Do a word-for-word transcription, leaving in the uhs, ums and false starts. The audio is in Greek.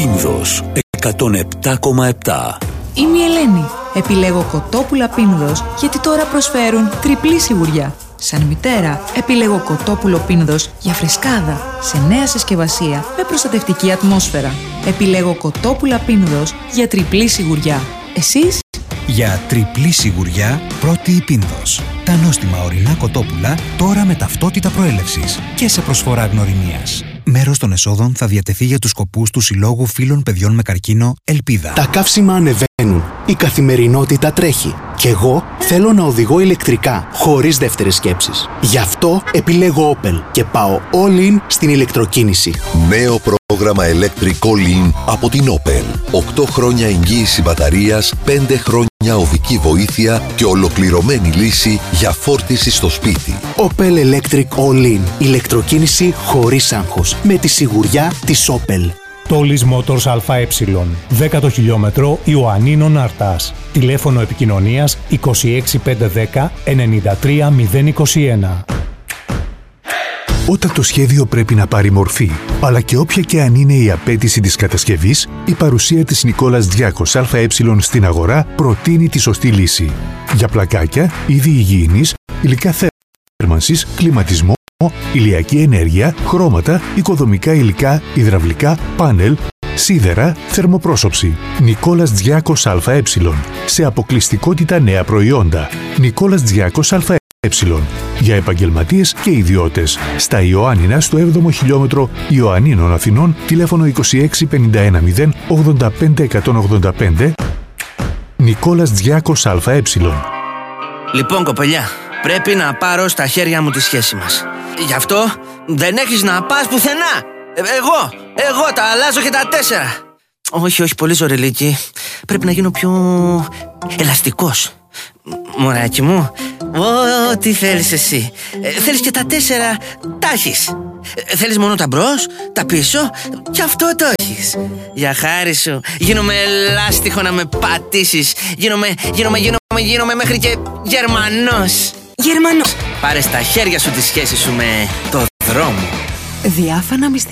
Πίνδος εκατόν επτά κόμμα επτά. Είμαι η Ελένη. Επιλέγω κοτόπουλα Πίνδος γιατί τώρα προσφέρουν τριπλή σιγουριά. Σαν μητέρα, επιλέγω κοτόπουλο Πίνδος για φρεσκάδα, σε νέα συσκευασία με προστατευτική ατμόσφαιρα. Επιλέγω κοτόπουλα Πίνδος για τριπλή σιγουριά. Εσείς? Για τριπλή σιγουριά, πρώτη η Πίνδος. Τα νόστιμα ορεινά κοτόπουλα τώρα με ταυτότητα προέλευσης και σε προσφορά γνωριμίας. Μέρος των εσόδων θα διατεθεί για τους σκοπούς του Συλλόγου Φίλων Παιδιών με Καρκίνο Ελπίδα. Τα καύσιμα ανεβαίνουν. Η καθημερινότητα τρέχει. Και εγώ θέλω να οδηγώ ηλεκτρικά, χωρίς δεύτερες σκέψεις. Γι' αυτό επιλέγω Opel και πάω all in στην ηλεκτροκίνηση. Νέο πρόγραμμα Electric All In από την Opel. οκτώ χρόνια εγγύηση μπαταρίας, πέντε χρόνια οδική βοήθεια και ολοκληρωμένη λύση για φόρτιση στο σπίτι. Opel Electric All In. Ηλεκτροκίνηση χωρίς άγχος. Με τη σιγουριά της Opel. Τόλις Motors ΑΕ, δέκατο χιλιόμετρο Ιωαννίνων Αρτάς. Τηλέφωνο επικοινωνίας είκοσι έξι πεντακόσια δέκα ενενήντα τρία μηδέν είκοσι ένα. Όταν το σχέδιο πρέπει να πάρει μορφή, αλλά και όποια και αν είναι η απέτηση της κατασκευής, η παρουσία της Νικόλας Διάκος ΑΕ στην αγορά προτείνει τη σωστή λύση. Για πλακάκια, είδη υγιεινής, υλικά θέρμανσης, κλιματισμό, ηλιακή ενέργεια, χρώματα, οικοδομικά υλικά, υδραυλικά, πάνελ, σίδερα, θερμοπρόσωψη. Νικόλας Διάκος ΑΕ. Σε αποκλειστικότητα νέα προϊόντα. Νικόλας Διάκος ΑΕ. Για επαγγελματίες και ιδιώτες. Στα Ιωάννινα, στο έβδομο χιλιόμετρο Ιωαννίνων Αθηνών, τηλέφωνο είκοσι έξι πενήντα ένα μηδέν ογδόντα πέντε εκατόν ογδόντα πέντε. Νικόλας Διάκος ΑΕ. Λοιπόν, κοπελιά, πρέπει να πάρω στα χέρια μου τη σχέση μας. Γι' αυτό δεν έχεις να πας πουθενά. Ε, εγώ, εγώ τα αλλάζω και τα τέσσερα. Όχι, όχι, πολύ ζωρελίκη. Πρέπει να γίνω πιο ελαστικός. Μωράκι μου, ό,τι θέλεις εσύ. ε, Θέλεις και τα τέσσερα, τα έχεις. ε, Θέλεις μόνο τα μπρος, τα πίσω, και αυτό το έχεις. Για χάρη σου, γίνομαι ελάστιχο να με πατήσεις. Γίνομαι, γίνομαι, γίνομαι, γίνομαι μέχρι και Γερμανός. Γερμανός. Πάρε στα χέρια σου τη σχέση σου με το δρόμο. Διάφανα μυστικά.